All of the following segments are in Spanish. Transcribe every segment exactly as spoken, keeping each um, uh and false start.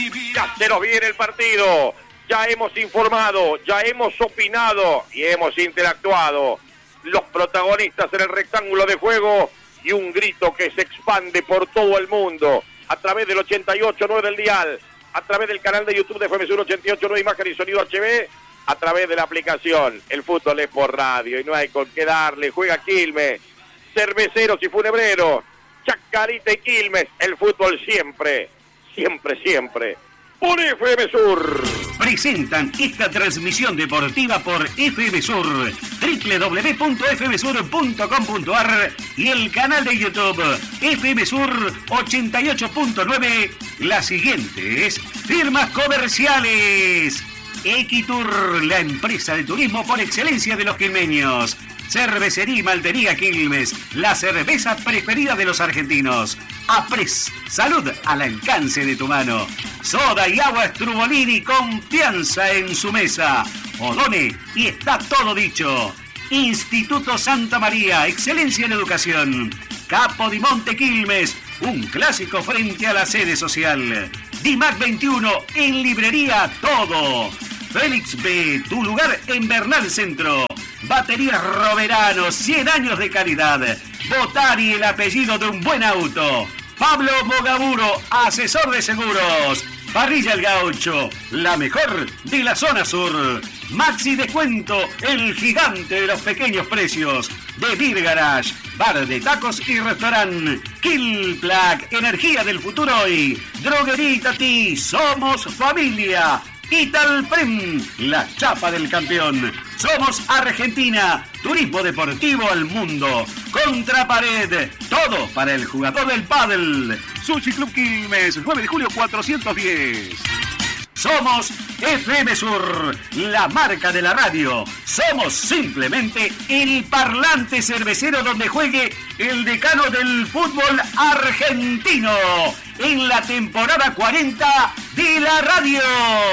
Ya se nos viene el partido. Ya hemos informado, ya hemos opinado y hemos interactuado. Los protagonistas en el rectángulo de juego y un grito que se expande por todo el mundo a través del ochenta y ocho punto nueve del dial, a través del canal de YouTube de F M Sur ochenta y ocho punto nueve imagen y sonido H D, a través de la aplicación. El fútbol es por radio y no hay con qué darle. Juega Quilmes, Cerveceros y Funebreros, Chacarita y Quilmes. El fútbol siempre, siempre, siempre por F M Sur. Presentan esta transmisión deportiva por F M Sur, doble u doble u doble u punto f m sur punto com punto a r y el canal de YouTube F M Sur ochenta y ocho punto nueve. Las siguientes firmas comerciales: Equitur, la empresa de turismo por excelencia de los quilmeños. Cervecería y Maltería Quilmes, la cerveza preferida de los argentinos. Apres, salud al alcance de tu mano. Soda y agua Strubolini, confianza en su mesa. Odone, y está todo dicho. Instituto Santa María, excelencia en educación. Capo di Monte Quilmes, un clásico frente a la sede social. Dimac veintiuno, en librería todo. Félix B, tu lugar en Bernal Centro. Baterías Roverano, cien años de calidad. Botari, el apellido de un buen auto. Pablo Bogaburo, asesor de seguros. Parrilla El Gaucho, la mejor de la zona sur. Maxi Descuento, el gigante de los pequeños precios. De Beer Garage, bar de tacos y restaurante. Kill Plaque, energía del futuro hoy. Droguería Tati, somos familia. Italprem, la chapa del campeón. Somos Argentina, turismo deportivo al mundo. Contrapared, todo para el jugador del pádel. Sushi Club Quilmes, nueve de julio cuatrocientos diez. Somos F M Sur, la marca de la radio. Somos simplemente el parlante cervecero donde juegue el decano del fútbol argentino en la temporada cuarenta de la radio.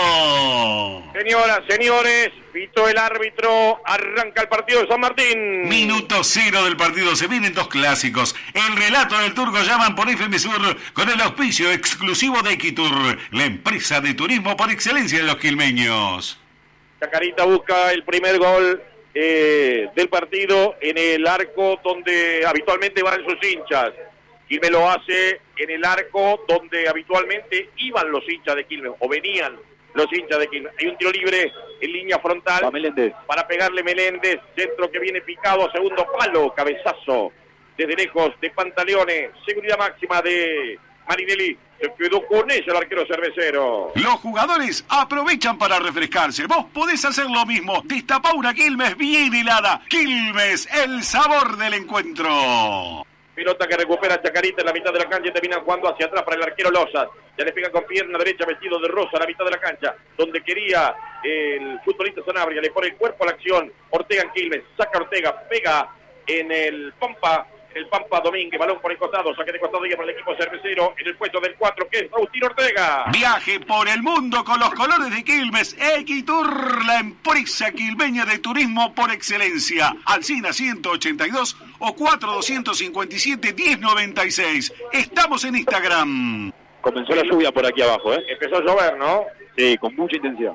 Señoras, señores, pito el árbitro, arranca el partido de San Martín. Minuto cero del partido, se vienen dos clásicos. El relato del Turco llaman por F M Sur con el auspicio exclusivo de Equitur, la empresa de turismo por excelencia de los quilmeños. Chacarita busca el primer gol eh, del partido en el arco donde habitualmente van sus hinchas. Quilmes lo hace en el arco donde habitualmente iban los hinchas de Quilmes, o venían los hinchas de Quilmes. Hay un tiro libre en línea frontal para pegarle Meléndez, centro que viene picado, segundo palo, cabezazo desde lejos de Pantaleone, seguridad máxima de Marinelli, se quedó con ella el arquero cervecero. Los jugadores aprovechan para refrescarse, vos podés hacer lo mismo, destapá una Quilmes bien helada. Quilmes, el sabor del encuentro. Pelota que recupera Chacarita en la mitad de la cancha y termina jugando hacia atrás para el arquero Lozas. Ya le pega con pierna derecha vestido de rosa a la mitad de la cancha, donde quería el futbolista Sanabria. Le pone el cuerpo a la acción. Ortega en Quilmes, saca Ortega, pega en el Pampa, el Pampa Domínguez, balón por el costado, saque de costado y para el equipo cervecero en el puesto del cuatro, que es Agustín Ortega. Viaje por el mundo con los colores de Quilmes. Equitur, la empresa quilmeña de turismo por excelencia. Alsina ciento ochenta y dos o cuatro dos cinco siete, diez noventa y seis. Estamos en Instagram. Comenzó la lluvia por aquí abajo, ¿eh? Empezó a llover, ¿no? Sí, con mucha intención.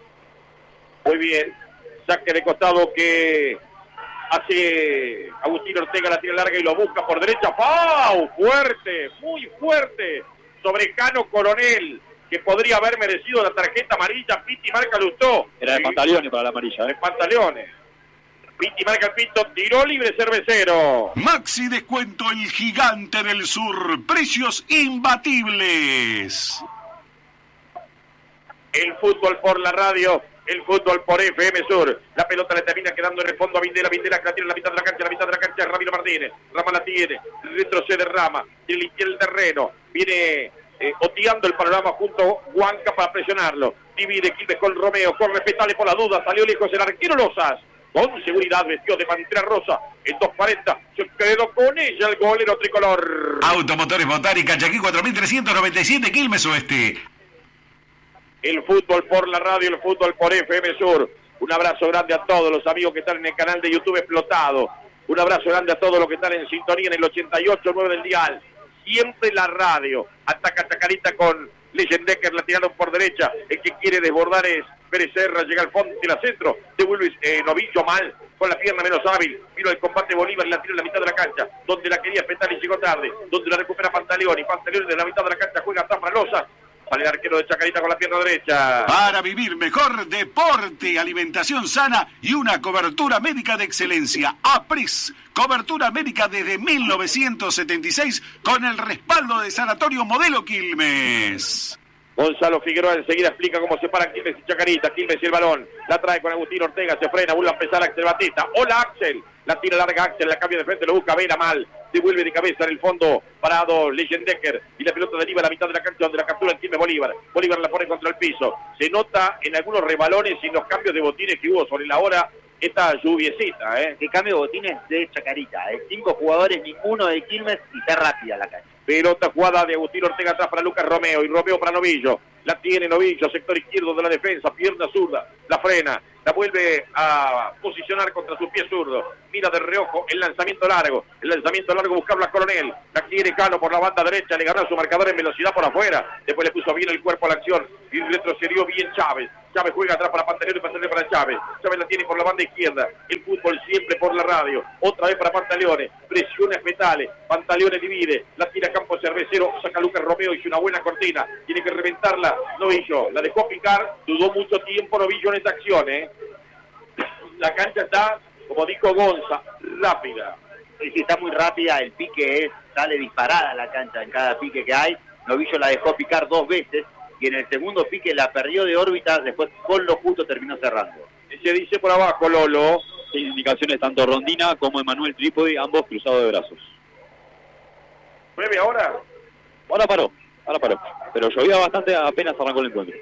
Muy bien. Saque de costado que hace Agustín Ortega, la tira larga y lo busca por derecha. ¡Pau! Fuerte, muy fuerte. Sobre Cano Coronel, que podría haber merecido la tarjeta amarilla. Piti marca Lustó. Era de sí. Pantaleone para la amarilla, ¿eh? De Pantaleone. Piti marca el pito, tiró libre cervecero. Maxi Descuento, el gigante del sur. Precios imbatibles. El fútbol por la radio. El fútbol por F M Sur. La pelota le termina quedando en el fondo a Vindela. Vindela que la tiene en la mitad de la cancha. La mitad de la cancha Ramiro Martínez. Rama la tiene. Retrocede Rama. Tiene el terreno. Viene eh, oteando el panorama junto a Huanca para presionarlo. Divide Quilmes con Romeo. Con respetable por la duda. Salió lejos el arquero Lozas. Con seguridad vestió de pantera rosa. En dos cuarenta se quedó con ella el golero tricolor. Automotores Botari, Cachaquí cuatro mil trescientos noventa y siete, Quilmes Oeste. El fútbol por la radio, el fútbol por F M Sur. Un abrazo grande a todos los amigos que están en el canal de YouTube explotado. Un abrazo grande a todos los que están en sintonía en el ochenta y ocho punto nueve del dial. Siempre la radio. Ataca Chacarita con Leyendecker la tiraron por derecha. El que quiere desbordar es Pérez Serra, llega al fondo, tira centro, devuelve eh, Novillo mal, con la pierna menos hábil, vino el combate Bolívar y la tira en la mitad de la cancha, donde la quería Petali y llegó tarde, donde la recupera Pantaleoni, Pantaleoni de la mitad de la cancha juega Zafra Loza, sale el arquero de Chacarita con la pierna derecha. Para vivir mejor, deporte, alimentación sana y una cobertura médica de excelencia. APRES, cobertura médica desde mil novecientos setenta y seis con el respaldo de Sanatorio Modelo Quilmes. Gonzalo Figueroa enseguida explica cómo se paran Quilmes y Chacarita. Quilmes y el balón. La trae con Agustín Ortega. Se frena. Vuelve a empezar Axel Batista. Hola Axel. La tira larga Axel. La cambia de frente. Lo busca Vera mal. Devuelve de cabeza en el fondo. Parado Leyendecker. Y la pelota deriva a la mitad de la cancha donde la captura el Quilmes Bolívar. Bolívar la pone contra el piso. Se nota en algunos rebalones y en los cambios de botines que hubo sobre la hora. Esta lluviecita, ¿eh? Que cambio de botines de Chacarita. ¿eh? Cinco jugadores, ninguno de Quilmes y está rápida la cancha. Pelota jugada de Agustín Ortega atrás para Lucas Romeo y Romeo para Novillo. La tiene Novillo, sector izquierdo de la defensa, pierna zurda, la frena, la vuelve a posicionar contra su pie zurdo. Mira de reojo el lanzamiento largo, el lanzamiento largo buscarlo a Coronel. La quiere Cano por la banda derecha, le ganó a su marcador en velocidad por afuera. Después le puso bien el cuerpo a la acción y retrocedió bien Chávez. Chávez juega atrás para Pantaleoni y Pantaleoni para Chávez. Chávez la tiene por la banda izquierda. El fútbol siempre por la radio. Otra vez para Pantaleoni. Presiona Petale. Pantaleoni divide. La tira Campo Cervecero. Saca Lucas Romeo. Hizo una buena cortina. Tiene que reventarla. Novillo. La dejó picar. Dudó mucho tiempo Novillo en esta acción. ¿eh? La cancha está, como dijo Gonza, rápida. Sí, sí, está muy rápida. El pique es, sale disparada la cancha en cada pique que hay. Novillo la dejó picar dos veces. Y en el segundo pique la perdió de órbita, después con lo justo terminó cerrando. Se dice por abajo, Lolo. Hay indicaciones tanto Rondina como Emanuel Trípodi, ambos cruzados de brazos. ¿Nueve ahora? Ahora paró, ahora paró. Pero llovía bastante apenas arrancó el encuentro.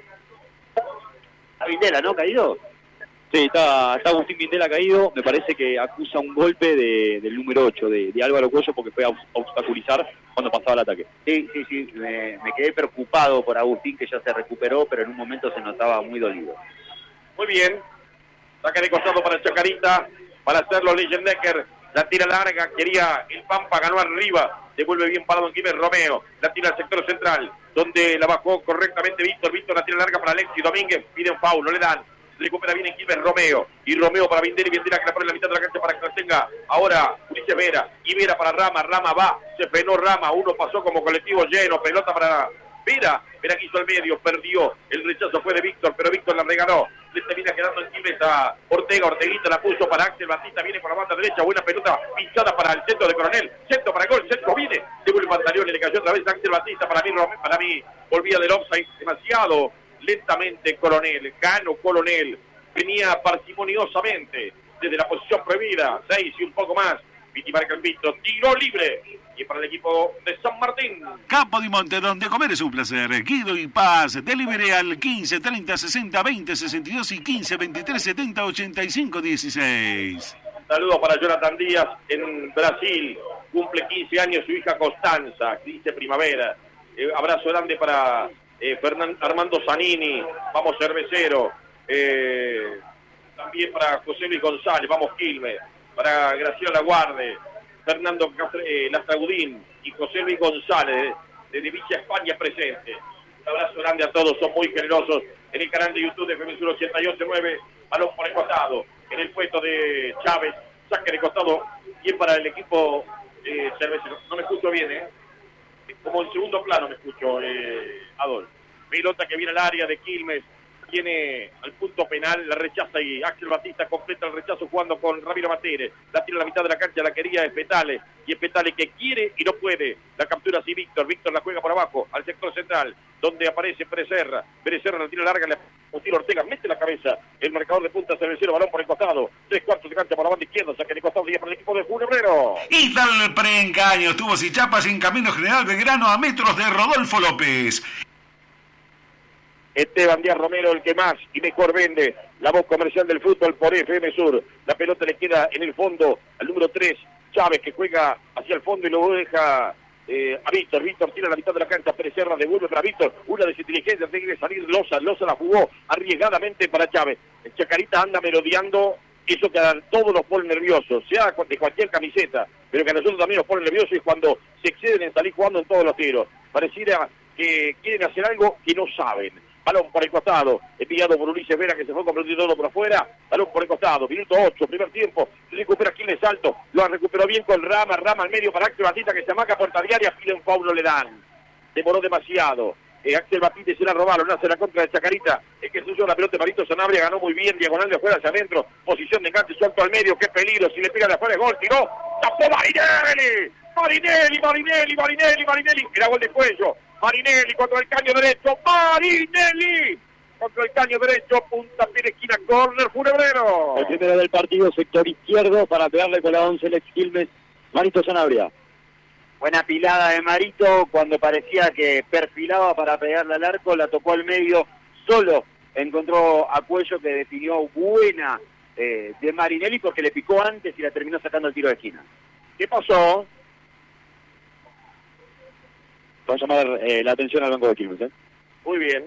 ¿A Vindela, no, caído? Sí, está, está Agustín Vindela caído. Me parece que acusa un golpe de, del número ocho, de, de Álvaro Cuello, porque fue a obstaculizar cuando pasaba el ataque. Sí, sí, sí. Me, me quedé preocupado por Agustín, que ya se recuperó, pero en un momento se notaba muy dolido. Muy bien. Saca de costado para Chacarita, para hacerlo Leyendecker. La tira larga, quería el Pampa, ganó arriba. Devuelve bien parado en Quilmes Romeo. La tira al sector central, donde la bajó correctamente Víctor. Víctor la tira larga para Alexis Domínguez. Pide un foul, no le dan. Recupera bien en Quilmes Romeo. Y Romeo para Vindera y Vindera que la pone en la mitad de la cancha para que la tenga ahora Ulises Vera. Y Vera para Rama. Rama va. Se frenó Rama. Uno pasó como colectivo lleno. Pelota para Vera. Vera quiso al medio. Perdió. El rechazo fue de Víctor, pero Víctor la regaló. Le termina quedando en Quilmes a Ortega. Orteguita la puso para Axel Batista. Viene por la banda derecha. Buena pelota pinchada para el centro de Coronel. Centro para gol. Centro viene. Devuelve el pantalón y le cayó otra vez a Axel Batista. Para mí, para mí volvía del offside demasiado lentamente Coronel, Cano Coronel, venía parsimoniosamente desde la posición prohibida, seis y un poco más, Viti marca el visto, tiro libre, y para el equipo de San Martín. Campo de Monte, donde comer es un placer. Guido y Paz, delivery al quince, treinta, sesenta, veinte, sesenta y dos y quince, veintitrés, setenta, ochenta y cinco, dieciséis. Saludos para Jonathan Díaz en Brasil, cumple quince años su hija Constanza, dice Primavera. Eh, abrazo grande para Eh, Fernando Armando Zanini, vamos Cervecero, eh, también para José Luis González, vamos Quilmes, para Graciela Laguarde, Fernando eh, Lastragudín y José Luis González, desde Villa España presente. Un abrazo grande a todos, son muy generosos. En el canal de YouTube de F M Sur ochenta y ocho nueve, balón por el costado, en el puesto de Chávez, saque de costado, bien para el equipo eh, Cervecero. No me escucho bien, ¿eh? Como en segundo plano me escucho, eh, Adol. Pelota que viene al área de Quilmes, tiene al punto penal, la rechaza y Axel Batista completa el rechazo jugando con Ramiro Materes. La tira a la mitad de la cancha, la quería Espetale, y Espetale que quiere y no puede. La captura así Víctor, Víctor la juega por abajo, al sector central, donde aparece Pérez Serra. Pérez Serra la tira larga, le Agustín Ortega mete la cabeza, el marcador de punta Cervecero, balón por el costado, tres cuartos de cancha por la banda izquierda, saque de costado para el equipo de Funebrero. Y tal preencaño, estuvo Sichapas en Camino General Belgrano a metros de Rodolfo López. Esteban Díaz Romero, el que más y mejor vende, la voz comercial del fútbol por F M Sur. La pelota le queda en el fondo al número tres, Chávez, que juega hacia el fondo y lo deja eh, a Víctor. Víctor tira a la mitad de la cancha, Pérez Serra devuelve para Víctor. Una desinteligencia, tiene que salir Loza. Loza la jugó arriesgadamente para Chávez. El Chacarita anda merodeando eso que a todos nos pone nerviosos, sea de cualquier camiseta, pero que a nosotros también nos pone nerviosos es cuando se exceden en salir jugando en todos los tiros. Pareciera que quieren hacer algo que no saben. Balón por el costado, enviado por Ulises Vera, que se fue con todo por afuera. Balón por el costado, minuto ocho, primer tiempo. Recupera Quilmes Alto, lo recuperó bien con Rama, Rama al medio para Axel Batista, que se amaca puerta diaria, pide un foul, no le dan. Demoró demasiado. Eh, Axel Batista se la robaron, hace la contra de Chacarita. Es que suyo la pelota de Marito Sanabria, ganó muy bien, diagonal de afuera hacia adentro. Posición de enganche, suelto al medio, qué peligro. Si le pega de afuera, es gol, tiró. ¡Tapó Marinelli! Marinelli, Marinelli, Marinelli, Marinelli. Era gol de Cuello. Marinelli contra el caño derecho. Marinelli contra el caño derecho. Punta pie de esquina, córner funebrero. El primero del partido, sector izquierdo, para pegarle con la once el ex Quilmes, Marito Sanabria. Buena pilada de Marito cuando parecía que perfilaba para pegarle al arco, la tocó al medio, solo encontró a Cuello, que definió buena eh, de Marinelli porque le picó antes y la terminó sacando el tiro de esquina. ¿Qué pasó? Vamos a llamar eh, la atención al banco de Quilmes, ¿eh? Muy bien.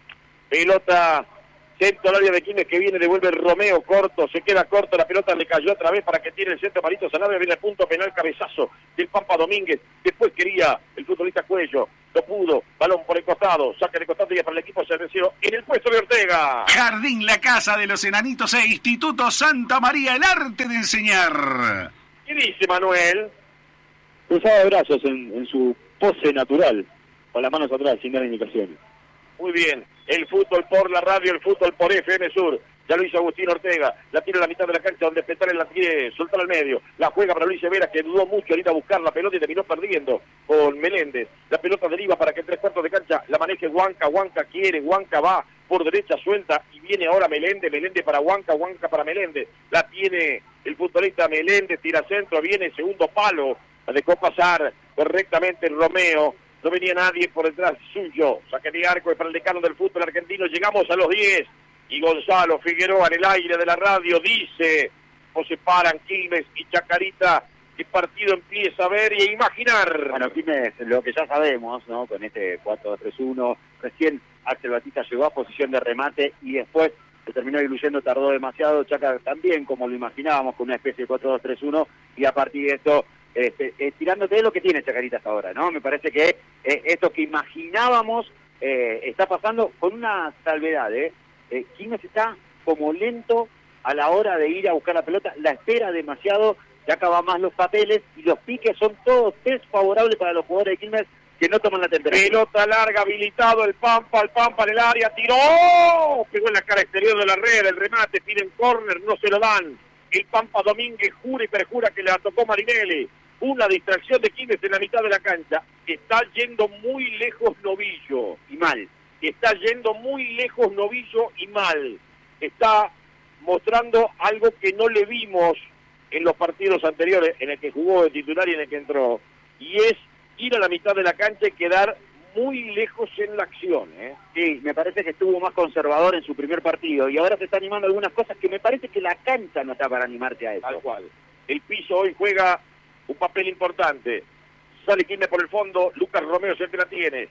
Pelota centro al área de Quilmes que viene, devuelve Romeo corto, se queda corto, la pelota le cayó otra vez para que tire el centro Marito Sanabria, viene el punto penal, cabezazo del Pampa Domínguez, después quería el futbolista Cuello, no pudo, balón por el costado, saca de costado y para el equipo cervecero en el puesto de Ortega. Jardín La Casa de los Enanitos e Instituto Santa María, el arte de enseñar. ¿Qué dice Manuel? Cruzado de brazos en, en su pose natural, con las manos atrás, sin dar indicaciones. Muy bien, el fútbol por la radio, el fútbol por F M Sur. Ya lo hizo Agustín Ortega, la tiene a la mitad de la cancha donde Petare la quiere soltar al medio. La juega para Luis Vera, que dudó mucho ahorita a buscar la pelota y terminó perdiendo con Meléndez. La pelota deriva para que en tres cuartos de cancha la maneje Huanca. Huanca quiere, Huanca va por derecha, suelta y viene ahora Meléndez. Meléndez para Huanca, Huanca para Meléndez. La tiene el futbolista Meléndez, tira centro, viene segundo palo. La dejó pasar correctamente Romeo. No venía nadie por detrás suyo. Saque de arco para el decano del fútbol argentino. Llegamos a los diez. Y Gonzalo Figueroa en el aire de la radio dice: o se paran Quilmes y Chacarita. ¿Qué partido empieza a ver y a imaginar? Bueno, Quilmes, lo que ya sabemos, ¿no? Con este cuatro dos tres uno. Recién Axel Batista llegó a posición de remate y después se terminó diluyendo, tardó demasiado. Chaca también, como lo imaginábamos, con una especie de cuatro dos tres uno. Y a partir de esto... Eh, eh, tirándote de lo que tiene Chacarita hasta ahora, ¿no? Me parece que eh, esto que imaginábamos eh, está pasando con una salvedad, ¿eh? eh Quilmes está como lento a la hora de ir a buscar la pelota, la espera demasiado, ya acaba más los papeles y los piques son todos desfavorables para los jugadores de Quilmes que no toman la temperatura. Pelota larga, habilitado el Pampa, el Pampa en el área, tiró, pegó en la cara exterior de la red, el remate, piden córner, no se lo dan. El Pampa Domínguez jura y perjura que le tocó Marinelli. Una distracción de Quilmes en la mitad de la cancha. Está yendo muy lejos Novillo y mal. Está yendo muy lejos Novillo y mal. Está mostrando algo que no le vimos en los partidos anteriores, en el que jugó de titular y en el que entró. Y es ir a la mitad de la cancha y quedar muy lejos en la acción, ¿eh? Sí, me parece que estuvo más conservador en su primer partido y ahora se está animando algunas cosas que me parece que la cancha no está para animarte a eso. Tal cual. El piso hoy juega un papel importante. Sale Quilmes por el fondo, Lucas Romeo se la tiene.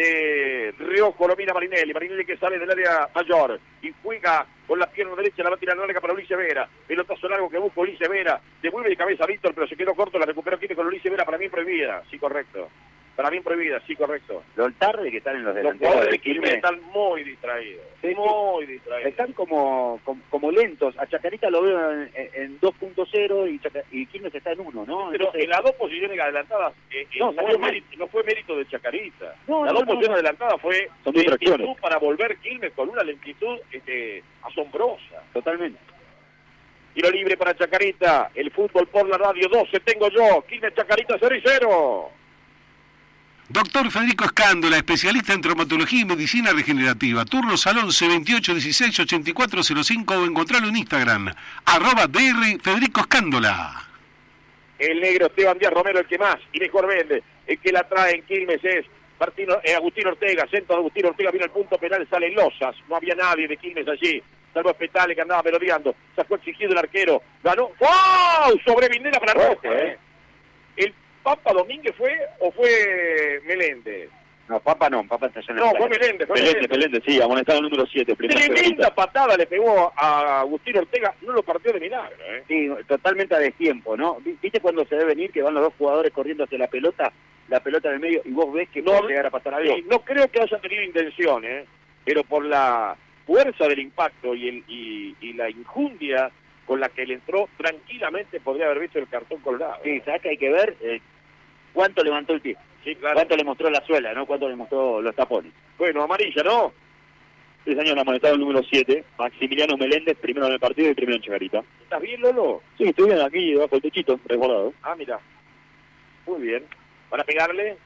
De Riojo lo mira Marinelli, Marinelli que sale del área mayor y juega con la pierna derecha, la va a tirar larga para Ulises Vera. Pelotazo largo que busca Ulises Vera. Devuelve de cabeza a Víctor, pero se quedó corto, la recuperó Quilmes con Ulises Vera, para mí prohibida. Sí, correcto. Para mí prohibida, sí, correcto. Lo tarde que están en los Los delanteros jugadores de de Quilmes Quilmes están muy distraídos. Sí, sí. Muy distraídos. están como, como como lentos. A Chacarita lo veo en, en dos punto cero y, Chaca- y Quilmes está en uno, ¿no? Pero Entonces, en las dos posiciones adelantadas eh, eh, No, no, salió fue mal. mérito, no fue mérito de Chacarita. No, las no, dos no, posiciones no. adelantadas fue Son lentitud distracciones. para volver Quilmes con una lentitud este, asombrosa. totalmente. Tiro libre para Chacarita, el fútbol por la radio, doce tengo yo, Quilmes Chacarita cero y cero. Doctor Federico Escándola, especialista en traumatología y medicina regenerativa. Turnos al once, veintiocho, dieciséis, ochenta y cuatro cero cinco o encontrarlo en Instagram, arroba dr Federico Escándola. El negro Esteban Díaz Romero, el que más y mejor vende, el que la trae en Quilmes es Martino, eh, Agustín Ortega, centro de Agustín Ortega, viene al punto penal, sale Losas, no había nadie de Quilmes allí, salvo Espetale que andaba merodeando, sacó exigido el arquero, ganó, ¡wow! Sobre Vindera para Rojo, eh. El Papa Domínguez fue o fue Meléndez. No, Papa no, Papa está allá en el No, plano. fue Meléndez, fue Meléndez, Meléndez. Meléndez, sí, amonestado número siete. Tremenda patada le pegó a Agustín Ortega, no lo partió de milagro, ¿eh? Sí, totalmente a destiempo, ¿no? ¿Viste cuando se debe venir que van los dos jugadores corriendo hacia la pelota la pelota en el medio y vos ves que No, puede llegar a pasar algo. Sí, no creo que haya tenido intención, ¿eh? Pero por la fuerza del impacto y, el, y, y la injundia con la que él entró, tranquilamente podría haber visto el cartón colorado. Sí, ¿sabes que hay que ver? Eh, ¿Cuánto levantó el pie? Sí, claro. ¿Cuánto le mostró la suela, no? ¿Cuánto le mostró los tapones? Bueno, amarilla, ¿no? Tres años amonestado el número siete, Maximiliano Meléndez, primero en el partido y primero en Chacarita. ¿Estás bien, Lolo? Sí, estoy bien aquí debajo del techito, resguardado. Ah, mira. Muy bien. ¿Van a pegarle?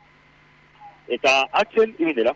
Está Axel y Vindela.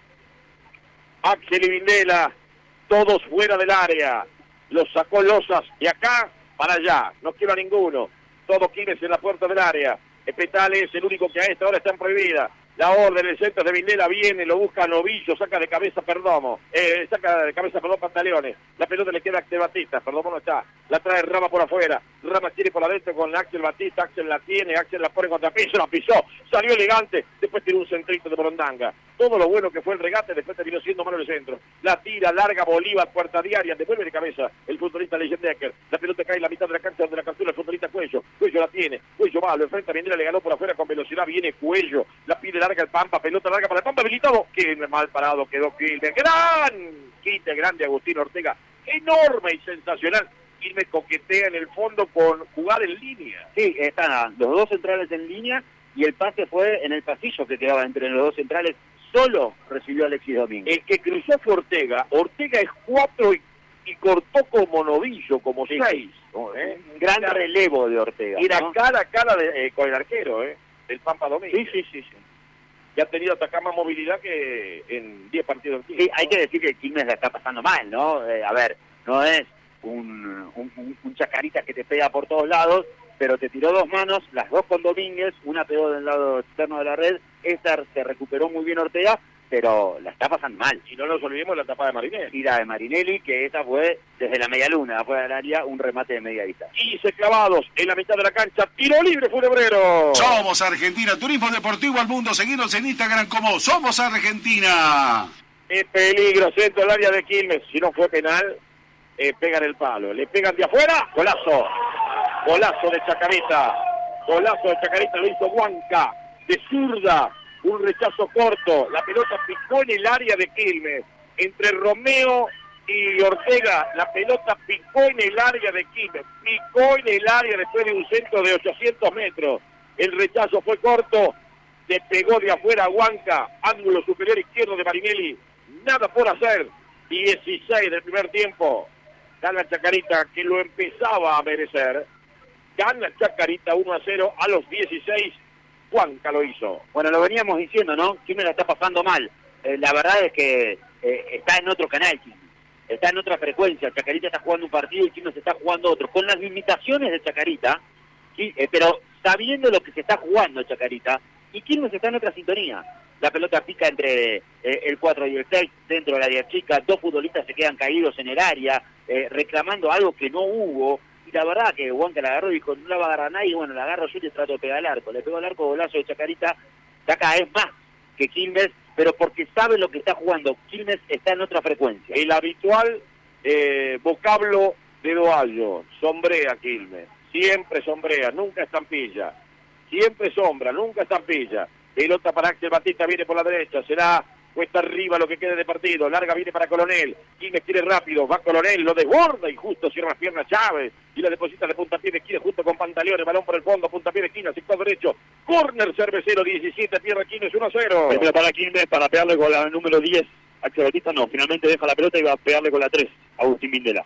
Axel y Vindela, todos fuera del área. Los sacó Losas de acá para allá. No quiero a ninguno. Todo Quilmes en la puerta del área. Petale es el único que a esta hora está en prohibida. La orden, el centro de Vindela viene, lo busca Novillo, saca de cabeza Perdomo, eh, saca de cabeza Perdón Pantaleones, la pelota le queda a Axel Batista, Perdomo no está, la trae Rama por afuera, Rama quiere por adentro con Axel Batista, Axel la tiene, Axel la pone contra piso, la pisó, salió elegante, después tiró un centrito de Borondanga, todo lo bueno que fue el regate, después terminó siendo malo el centro, la tira, larga Bolívar, puerta diaria, devuelve de cabeza el futbolista Leyendecker, la pelota cae en la mitad de la cancha donde la captura el futbolista Cuello, Cuello la tiene, Cuello va, lo enfrenta, Vindela le ganó por afuera con velocidad, viene Cuello, la pide larga el Pampa, pelota larga para el Pampa, habilitado, que mal parado quedó Quilmes, gran quite grande Agustín Ortega, enorme y sensacional, Quilmes coquetea en el fondo con jugar en línea. Sí, están los dos centrales en línea y el pase fue en el pasillo que quedaba entre los dos centrales, solo recibió Alexis Domínguez. El que cruzó fue Ortega, Ortega es cuatro y, y cortó como Novillo, como Sí, seis. ¿eh? Un gran Era- relevo de Ortega. Era ¿no? cara a cara de, eh, con el arquero, ¿eh? Del Pampa Domínguez. Sí, sí, sí, sí. Y ha tenido hasta acá más movilidad que en diez partidos en Sí, hay que decir que el Quilmes la está pasando mal, ¿no? Eh, a ver, no es un, un, un- un Chacarita que te pega por todos lados, pero te tiró dos manos, las dos con Domínguez, una pegó del lado externo de la red, esta se recuperó muy bien Ortega, pero la está pasando mal. Y no nos olvidemos la tapa de Marinés. Tira de Marinelli, que esa fue desde la media luna, afuera del área, un remate de media distancia. quince clavados en la mitad de la cancha. Tiro libre, Funebrero. Somos Argentina, Turismo Deportivo al Mundo. Seguinos en Instagram como Somos Argentina. Es peligro, centro del área de Quilmes. Si no fue penal, eh, pegan el palo. Le pegan de afuera, golazo. Golazo de Chacarita. Golazo de Chacarita, lo hizo Huanca. De zurda, un rechazo corto. La pelota picó en el área de Quilmes. Entre Romeo y Ortega, la pelota picó en el área de Quilmes. Picó en el área después de un centro de ochocientos metros. El rechazo fue corto. Le pegó de afuera a Huanca, ángulo superior izquierdo de Marinelli, nada por hacer, dieciséis del primer tiempo, gana Chacarita que lo empezaba a merecer, gana Chacarita uno a cero a los dieciséis, Huanca lo hizo. Bueno, lo veníamos diciendo, ¿no? Quilmes la está pasando mal. Eh, la verdad es que eh, está en otro canal, Quilmes. Está en otra frecuencia. Chacarita está jugando un partido y Quilmes está jugando otro. Con las limitaciones de Chacarita, sí, eh, pero sabiendo lo que se está jugando Chacarita, y Quilmes está en otra sintonía. La pelota pica entre eh, el cuatro y el seis, dentro del área chica. Dos futbolistas se quedan caídos en el área, eh, reclamando algo que no hubo. Y la verdad que Huanca la agarró y dijo, no la va a agarrar nadie. Bueno, la agarro yo y le trato de pegar al arco. Le pegó al arco, golazo de Chacarita. Está cada vez más que Quilmes, pero porque sabe lo que está jugando. Quilmes está en otra frecuencia. El habitual eh, vocablo de Doallo, sombrea Quilmes, siempre sombrea, nunca estampilla, siempre sombra, nunca estampilla. Pelota para Axel Batista, viene por la derecha, será cuesta arriba lo que quede de partido, larga viene para Coronel, Quilmes quiere rápido, va Coronel, lo desborda y justo cierra las piernas Chávez, y la deposita de puntapié de esquina justo con Pantaleón, balón por el fondo, puntapié de esquina, sector derecho, córner cervecero, diecisiete, pierde Quilmes uno a cero. Primero para Quilmes, para pegarle con la número diez, Axel Batista no, finalmente deja la pelota y va a pegarle con la tres, Agustín Vindela.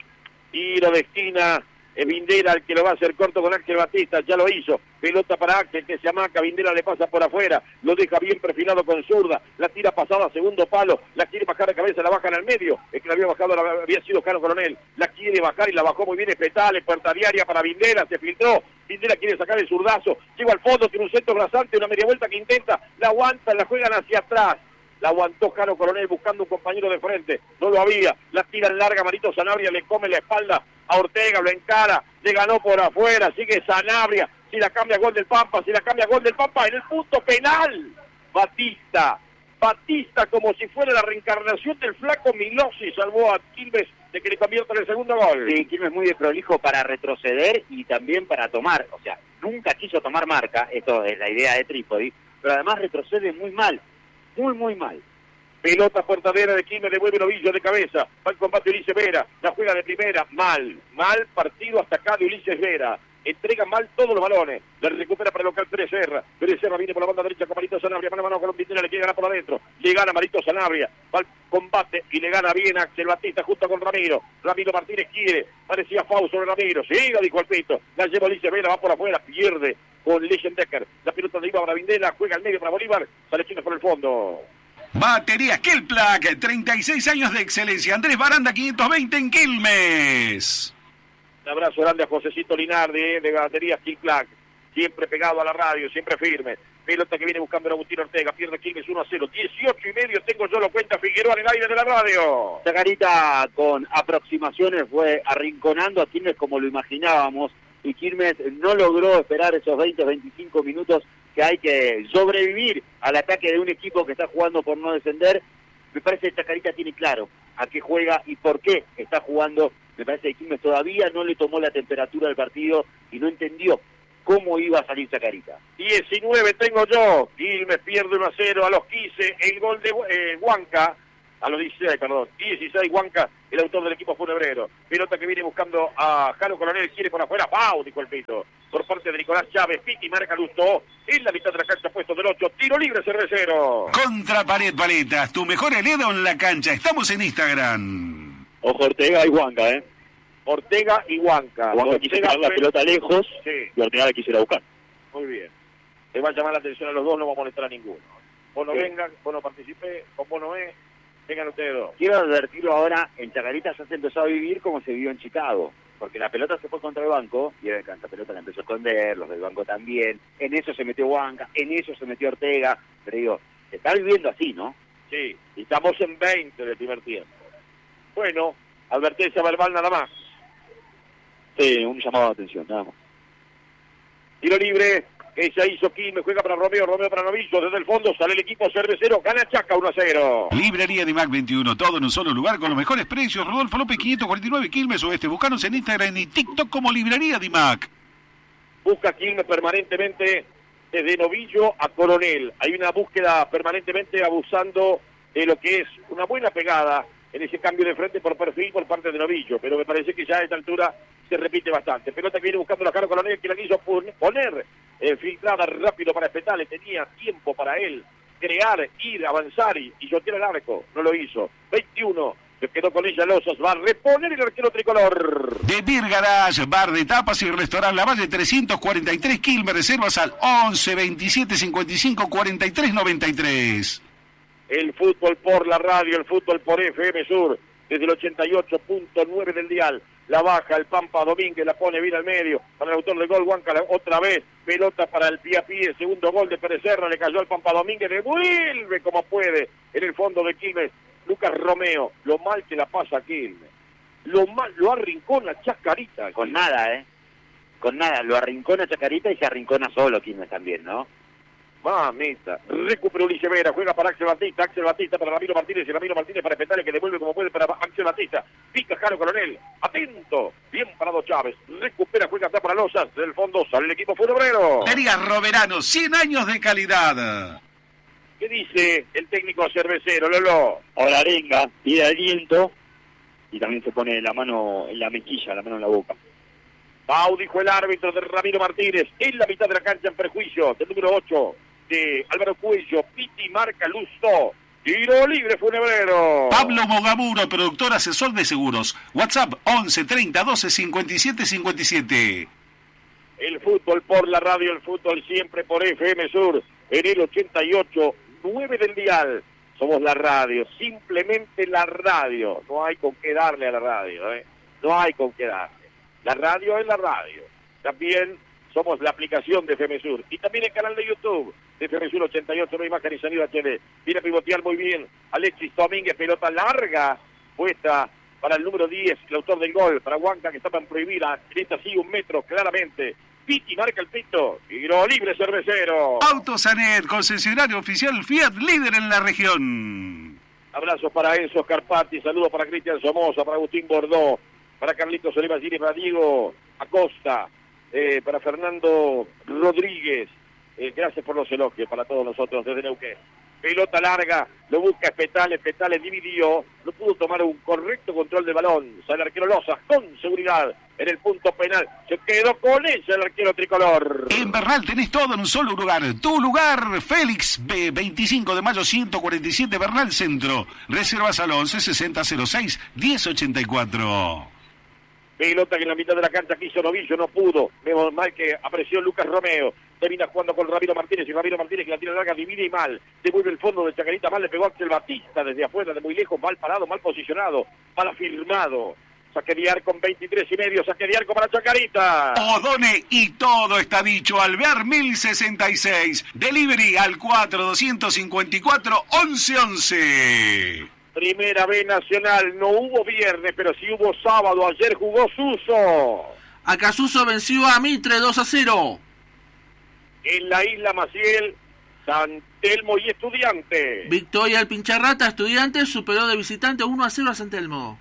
Tiro de esquina, es Vindela el que lo va a hacer corto con Axel Batista, ya lo hizo, pelota para Axel que se amaca, Vindela le pasa por afuera, lo deja bien perfilado con zurda, la tira pasada, segundo palo, la quiere bajar de cabeza, la baja en el medio, es que la había bajado, la había sido Cano Coronel, la quiere bajar y la bajó muy bien, es Petale, puerta diaria para Vindela, se filtró, Vindela quiere sacar el zurdazo, llega al fondo, tiene un centro brazante, una media vuelta que intenta, la aguanta, la juegan hacia atrás. La aguantó Cano Coronel buscando un compañero de frente, no lo había, la tira en larga, Marito Sanabria le come la espalda a Ortega, lo encara, le ganó por afuera, sigue Sanabria, si la cambia gol del Pampa, si la cambia gol del Pampa, en el punto penal, Batista, Batista como si fuera la reencarnación del flaco Milossi, salvó a Quilmes de que le convierta en el segundo gol. Sí, Quilmes muy desprolijo para retroceder y también para tomar, o sea, nunca quiso tomar marca, esto es la idea de Trípodi, pero además retrocede muy mal, muy, muy mal. Pelota portadera de Quilmes, devuelve Novillo de cabeza. Va al combate Ulises Vera. La juega de primera. Mal. Mal partido hasta acá de Ulises Vera. Entrega mal todos los balones. La recupera para el local Pérez Serra. Pérez Serra viene por la banda derecha con Marito Sanabria. Mano a mano con Lombitera. Le quiere ganar por adentro. Le gana Marito Sanabria. Va al combate y le gana bien a Axel Batista junto con Ramiro. Ramiro Martínez quiere. Parecía Fau sobre Ramiro. Siga, dijo el pito. La lleva Ulises Vera. Va por afuera. Pierde con Legendecker. La pelota de Iba Bravindela. Juega al medio para Bolívar. Sale Chino por el fondo. Baterías Kelplak, treinta y seis años de excelencia. Andrés Baranda, quinientos veinte en Quilmes. Un abrazo grande a Josecito Linardi, eh, de Baterías Kelplak. Siempre pegado a la radio, siempre firme. Pelota que viene buscando a Agustín Ortega. Pierde Quilmes uno a cero. dieciocho y medio tengo yo, lo cuenta Figueroa en el aire de la radio. Chacarita con aproximaciones fue arrinconando a Quilmes como lo imaginábamos. Y Quilmes no logró esperar esos veinte, veinticinco minutos que hay que sobrevivir al ataque de un equipo que está jugando por no descender. Me parece que Chacarita tiene claro a qué juega y por qué está jugando. Me parece que Quilmes todavía no le tomó la temperatura del partido y no entendió cómo iba a salir Chacarita. diecinueve tengo yo. Quilmes pierde uno a cero a los quince. El gol de eh, Huanca. A los dieciséis, perdón. dieciséis, Huanca, el autor del equipo funebrero. Pelota que viene buscando a Jaro Coronel, quiere por afuera. ¡Pau! Dijo el pito. Por parte de Nicolás Chávez, Piti marca Lustó. En la mitad de la cancha, puesto del ocho. Tiro libre, Cervecero. Contra Pared Paletas, tu mejor heredo en la cancha. Estamos en Instagram. Ojo, Ortega y Huanca, ¿eh? Ortega y Huanca. Huanca quiso tirar la pelota lejos, sí, y Ortega la quisiera buscar. Muy bien. Le va a llamar la atención a los dos, no va a molestar a ninguno. Vos no Sí. vengan, vos no participé, con vos no es. Vengan ustedes dos. Quiero advertirlo ahora, en Chacarita ya se empezó a vivir como se vivió en Chicago, porque la pelota se fue contra el banco, y el pelota la empezó a esconder, los del banco también, en eso se metió Huanca, en eso se metió Ortega, pero digo, se está viviendo así, ¿no? Sí, y estamos en veinte del primer tiempo. Bueno, advertencia verbal nada más. Sí, un llamado de atención, nada más. Tiro libre, que ya hizo Quilmes, juega para Romeo, Romeo para Novillo, desde el fondo sale el equipo Cervecero, gana Chaca uno a cero. Librería Dimac veintiuno, todo en un solo lugar con los mejores precios. Rodolfo López quinientos cuarenta y nueve, Quilmes Oeste. Búscanos en Instagram y TikTok como Librería Dimac. Busca Quilmes permanentemente desde Novillo a Coronel. Hay una búsqueda permanentemente abusando de lo que es una buena pegada en ese cambio de frente por perfil por parte de Novillo, pero me parece que ya a esta altura se repite bastante. Pelota que viene buscando la Jaro Coronel, que la quiso poner eh, filtrada rápido para Espetale, tenía tiempo para él crear, ir, avanzar y, y yotear el arco, no lo hizo. veintiuno, se quedó con ella Losas, va a reponer el arquero tricolor. De Beer Garage, bar de tapas y restaurante La Valle trescientos cuarenta y tres, Quilmes. Reservas al once veintisiete cincuenta y cinco cuarenta y tres noventa y tres. El fútbol por la radio, el fútbol por F M Sur, desde el ochenta y ocho punto nueve del dial. La baja el Pampa Domínguez, la pone bien al medio, para el autor del gol, Huanca, otra vez, pelota para el pie a pie, el segundo gol de Pérez Serra, le cayó al Pampa Domínguez, devuelve como puede, en el fondo de Quilmes, Lucas Romeo, lo mal que la pasa a Quilmes, lo mal, lo arrincona Chacarita. Con nada, ¿eh? Con nada, lo arrincona Chacarita y se arrincona solo Quilmes también, ¿no? Mamita, recupera Ulises Vera, juega para Axel Batista, Axel Batista para Ramiro Martínez y Ramiro Martínez para Espetale, que devuelve como puede para Axel Batista, pica Jaro Coronel, atento, bien parado Chávez, recupera, juega atrás para Losas, del fondo sale el equipo funebrero. Terías Roverano, cien años de calidad. ¿Qué dice el técnico Cervecero, Lolo? Ahora arenga, pide aliento y también se pone la mano en la mejilla, la mano en la boca. Pau, dijo el árbitro de Ramiro Martínez, en la mitad de la cancha en perjuicio del número ocho de Álvaro Cuello, Piti marca Lustó, tiro libre funebrero. Pablo Mogamuro, productor asesor de seguros. WhatsApp once treinta doce cincuenta y siete cincuenta y siete. El fútbol por la radio, el fútbol siempre por F M Sur, en el ochenta y ocho nueve del dial. Somos la radio, simplemente la radio. No hay con qué darle a la radio, ¿eh? No hay con qué darle. La radio es la radio. También somos la aplicación de F M Sur. Y también el canal de YouTube de F M Sur ochenta y ocho, no imagen y sonido H D. Viene a pivotear muy bien Alexis Domínguez, pelota larga, puesta para el número diez, el autor del gol, para Huanca, que estaba en prohibida, en esta sí un metro, claramente. Piti marca el pito, tiro libre Cervecero. Autosanet, concesionario oficial Fiat, líder en la región. Abrazos para Enzo Scarpati, saludos para Cristian Somoza, para Agustín Bordó, para Carlitos Olivacini, para Diego Acosta, eh, para Fernando Rodríguez, Eh, gracias por los elogios para todos nosotros desde Neuquén. Pelota larga, lo busca Espetales, Espetales dividió, no pudo tomar un correcto control del balón. Sale el arquero Lozas con seguridad en el punto penal. Se quedó con ella el arquero tricolor. En Bernal tenés todo en un solo lugar. Tu lugar, Félix, B, veinticinco de mayo ciento cuarenta y siete, Bernal Centro. Reservas al once sesenta cero seis diez ochenta y cuatro. Pelota que en la mitad de la cancha quiso Novillo, no pudo. Vemos mal que apareció Lucas Romeo. Termina jugando con Ramiro Martínez y Ramiro Martínez que la tira larga, divide y mal. Devuelve el fondo de Chacarita, mal le pegó a Axel Batista desde afuera, de muy lejos, mal parado, mal posicionado, mal afirmado. Saque de arco con veintitrés y medio, saque de arco para Chacarita. Odone y todo está dicho. Alvear mil sesenta y seis. Delivery al cuatro dos cinco cuatro once once. Primera B Nacional, no hubo viernes, pero sí hubo sábado. Ayer jugó Suso. Acá Suso venció a Mitre dos a cero. En la Isla Maciel, San Telmo y Estudiantes. Victoria al Pincharrata, Estudiantes superó de visitante uno a cero a San Telmo.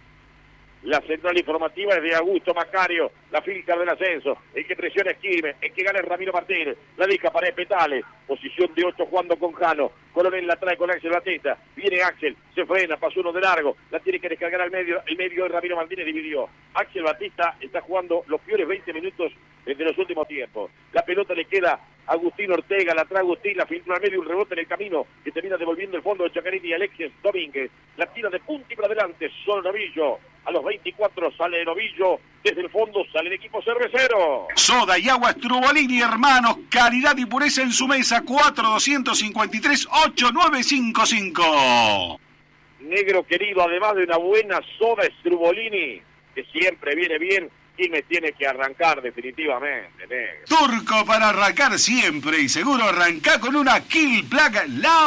La central informativa es de Augusto Macario, la filca del ascenso, el que presiona es Quilmes, el que gana es Ramiro Martínez, la deja para Espetales, posición de ocho jugando con Jano, Coronel la trae con Axel Batista, viene Axel, se frena, pasó uno de largo, la tiene que descargar al medio, el medio de Ramiro Martínez dividió. Axel Batista está jugando los peores veinte minutos de los últimos tiempos. La pelota le queda a Agustín Ortega, la trae Agustín, la filtra al medio, un rebote en el camino que termina devolviendo el fondo de Chacarita y Alexis Domínguez. La tira de punta y para adelante, solo Novillo. A los veinticuatro sale Novillo, desde el fondo sale el equipo cervecero. Soda y agua Strubolini, hermanos, calidad y pureza en su mesa. Cuatro dos cinco tres ocho nueve cinco cinco. Negro querido, además de una buena soda Strubolini, que siempre viene bien, Quilmes tiene que arrancar definitivamente, negro. Turco para arrancar siempre y seguro arranca con una Kill Plaga, la